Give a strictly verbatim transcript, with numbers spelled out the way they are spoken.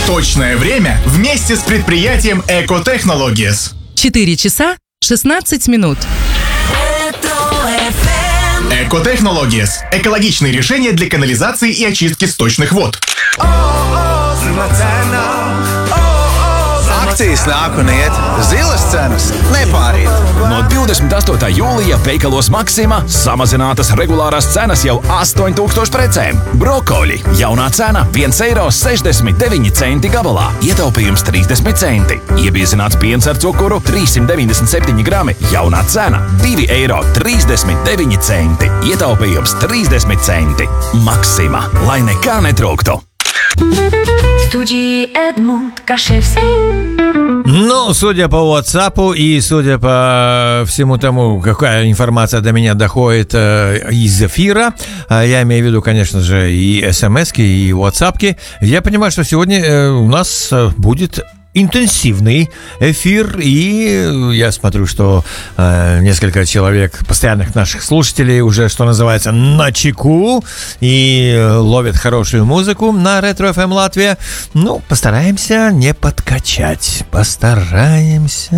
Точное время вместе с предприятием Eco Technologies. четыре часа шестнадцать минут. Eco Technologies – экологичные решения для канализации и очистки сточных вод. Akcijas nāk un iet, zilas cenas nepāriet. No divdesmit astotā jūlija veikalos Maxima samazinātas regulārās cenas jau astoņi tūkstoši precēm. Brokoļi jaunā cena viens eiro sešdesmit deviņi centi gabalā, ietaupījums trīsdesmit centi. Iebiezināts piens ar cukuru trīssimt deviņdesmit septiņi grami, jaunā cena divi eiro trīsdesmit deviņi centi, ietaupījums trīsdesmit centi. Maxima, lai nekā netrūktu. Студии Эдмунд Кашевский. Ну, судя по WhatsApp и судя по всему тому, какая информация до меня доходит э, из эфира, э, я имею в виду, конечно же, и смс-ки, и WhatsApp-ки, я понимаю, что сегодня э, у нас э, будет интенсивный эфир, и я смотрю, что э, несколько человек, постоянных наших слушателей, уже, что называется, на чеку и э, ловят хорошую музыку на Ретро эф эм Латвия. Ну, постараемся не подкачать, постараемся